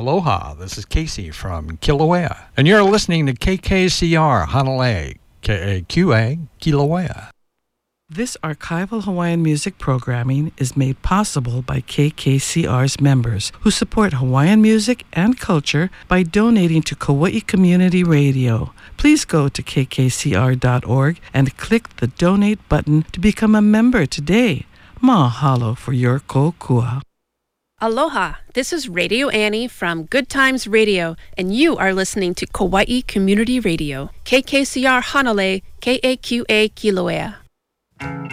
Aloha, this is Casey from Kilauea, and you're listening to KKCR Hanalei, KAQA, Kilauea. This archival Hawaiian music programming is made possible by KKCR's members who support Hawaiian music and culture by donating to Kauai Community Radio. Please go to kkcr.org and click the donate button to become a member today. Mahalo for your kokua. Aloha, this is Radio Annie from Good Times Radio, and you are listening to Kauai Community Radio, KKCR Hanalei, KAQA Kilauea.